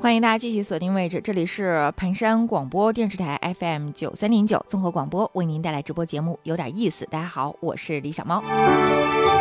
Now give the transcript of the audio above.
欢迎大家继续锁定位置，这里是盘山广播电视台 FM9309综合广播，为您带来直播节目有点意思。大家好，我是李小猫。